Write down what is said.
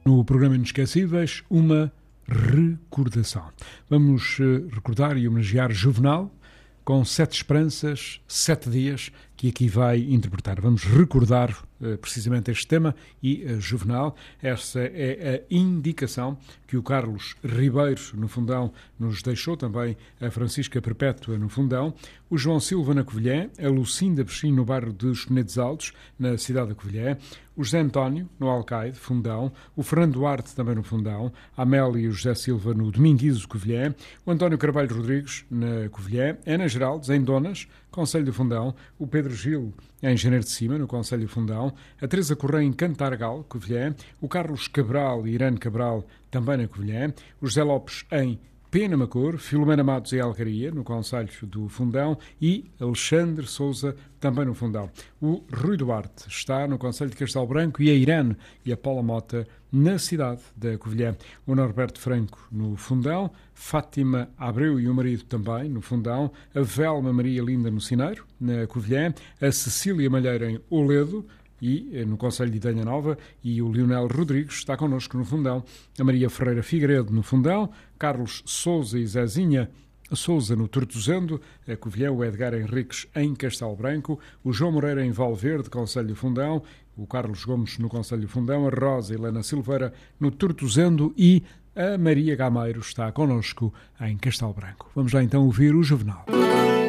No programa Inesquecíveis, uma recordação. Vamos recordar e homenagear Juvenal com 7 esperanças, 7 dias, que aqui vai interpretar. Vamos recordar precisamente este tema e Juvenal. Essa é a indicação que o Carlos Ribeiro, no Fundão, nos deixou, também a Francisca Perpétua, no Fundão, o João Silva, na Covilhã, a Lucinda Peixinho, no bairro de Esconedos Altos, na cidade da Covilhã, o José António, no Alcaide, Fundão, o Fernando Duarte, também no Fundão, a Amélia e o José Silva, no Dominguizo, Covilhã, o António Carvalho Rodrigues, na Covilhã, Ana Geraldes, em Donas, Conselho do Fundão, o Pedro Gil, em Janeiro de Cima, no Conselho do Fundão, a Teresa Correia, em Cantargal, Covilhã, o Carlos Cabral e Irene Cabral, também na Covilhã, o José Lopes, em Penamacor, Filomena Matos em Algaria, no Conselho do Fundão, e Alexandre Souza, também no Fundão. O Rui Duarte está no Conselho de Castelo Branco e a Irene e a Paula Mota na cidade da Covilhã. O Norberto Franco no Fundão, Fátima Abreu e o marido também no Fundão, a Velma Maria Linda no Cineiro, na Covilhã, a Cecília Malheiro em Oledo, e no Conselho de Idanha Nova, e o Leonel Rodrigues está connosco no Fundão, a Maria Ferreira Figueiredo no Fundão, Carlos Souza e Zezinha Souza no Tortozendo, a Covilhã, o Edgar Henriques em Castelo Branco, o João Moreira em Valverde, Conselho do Fundão, o Carlos Gomes no Conselho do Fundão, a Rosa Helena Silveira no Tortozendo e a Maria Gameiro está connosco em Castelo Branco. Vamos lá então ouvir o Juvenal.